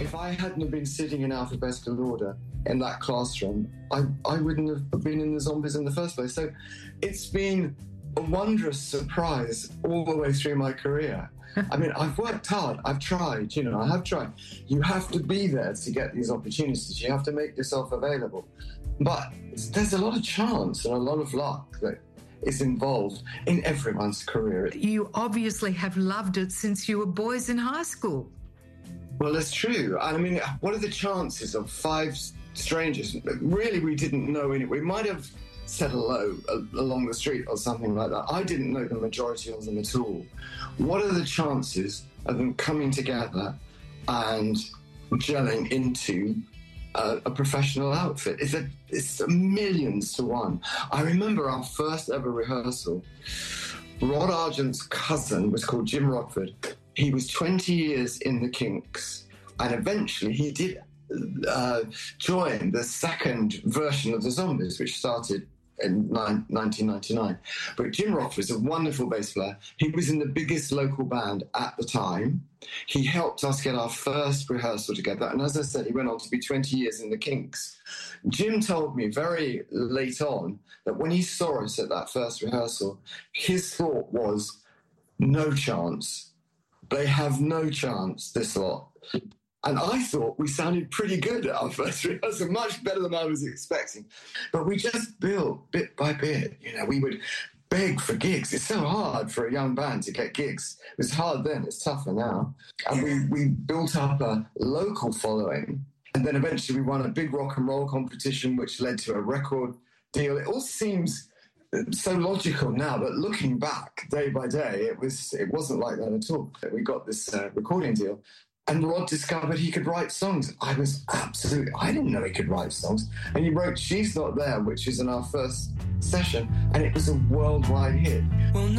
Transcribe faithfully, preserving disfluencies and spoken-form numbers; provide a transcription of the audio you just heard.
if I hadn't have been sitting in alphabetical order in that classroom, I, I wouldn't have been in the Zombies in the first place. So it's been a wondrous surprise all the way through my career. I mean, I've worked hard. I've tried, you know, I have tried. You have to be there to get these opportunities. You have to make yourself available. But there's a lot of chance and a lot of luck that is involved in everyone's career. You obviously have loved it since you were boys in high school. Well, it's true. I mean, what are the chances of five strangers? Really, we didn't know any. We might have said hello along the street or something like that. I didn't know the majority of them at all. What are the chances of them coming together and gelling into a, a professional outfit? It's, a, it's a millions to one. I remember our first ever rehearsal. Rod Argent's cousin was called Jim Rockford. He was twenty years in the Kinks, and eventually he did uh, join the second version of the Zombies, which started in nineteen ninety-nine. But Jim Rockford is a wonderful bass player. He was in the biggest local band at the time. He helped us get our first rehearsal together. And as I said, he went on to be twenty years in the Kinks. Jim told me very late on that when he saw us at that first rehearsal, his thought was, no chance. They have no chance, this lot. And I thought we sounded pretty good at our first rehearsal, much better than I was expecting. But we just built bit by bit. You know, we would beg for gigs. It's so hard for a young band to get gigs. It was hard then, it's tougher now. And we, we built up a local following. And then eventually we won a big rock and roll competition, which led to a record deal. It all seems so logical now, but looking back day by day, it was it wasn't like that at all. We got this uh, recording deal. And Rod discovered he could write songs. I was absolutely... I didn't know he could write songs. And he wrote She's Not There, which is in our first session, and it was a worldwide hit. Well,